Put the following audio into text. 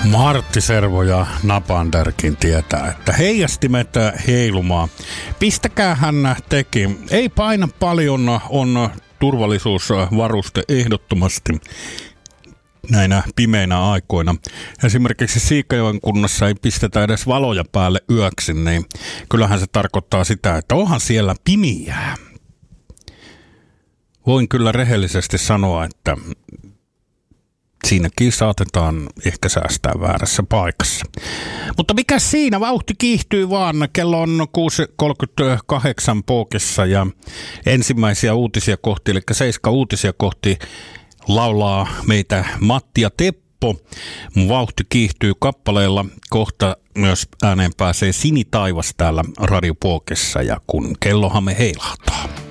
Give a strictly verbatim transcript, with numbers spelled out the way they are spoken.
Martti Servo ja Napanderkin tietää, että heijastimet heilumaa. Pistäkäähän teki. Ei paina paljon, on turvallisuusvaruste ehdottomasti näinä pimeinä aikoina. Esimerkiksi Siikajoen kunnassa ei pistetä edes valoja päälle yöksi, niin kyllähän se tarkoittaa sitä, että onhan siellä pimiää. Voin kyllä rehellisesti sanoa, että siinäkin saatetaan ehkä säästää väärässä paikassa. Mutta mikä siinä? Vauhti kiihtyy vaan. Kello on kuusi kolmekymmentäkahdeksan pookessa ja ensimmäisiä uutisia kohti, eli seiska uutisia kohti laulaa meitä Matti ja Teppo. Mun vauhti kiihtyy kappaleella. Kohta myös ääneen pääsee Sini Taivas täällä Radio Pookessa ja kun kellohan me heilahtaa.